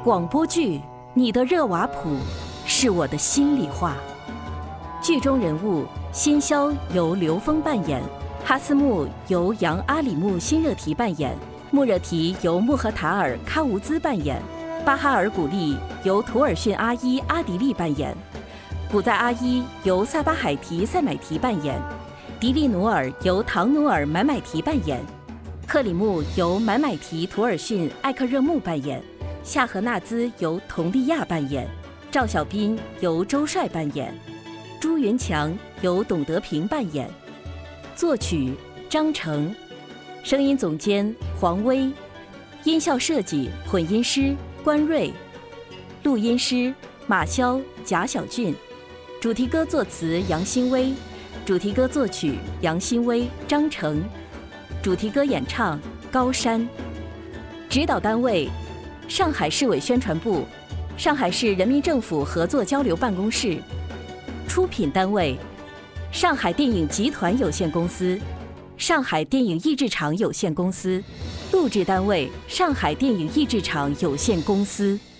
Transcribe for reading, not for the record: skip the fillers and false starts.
广播剧《你的热瓦普》是我的心里话。剧中人物仙霄由刘峰扮演，哈斯木由杨阿里木辛热提扮演，穆热提由穆赫塔尔喀吾兹扮演，巴哈尔古丽由图尔逊阿伊阿迪利扮演，古在阿伊由萨巴海提塞买提扮演，迪利努尔由唐努尔买买提扮演，克里木由买买提图尔逊艾克热木扮演，夏荷纳兹由佟丽娅扮演，赵小彬由周帅扮演，朱元强由董德平扮演，作曲张成，声音总监黄威，音效设计混音师关瑞，录音师马潇贾小俊，主题歌作词杨新威，主题歌作曲杨新威张成，主题歌演唱高山。指导单位上海市委宣传部，上海市人民政府合作交流办公室。出品单位上海电影集团有限公司，上海电影译制厂有限公司。录制单位上海电影译制厂有限公司。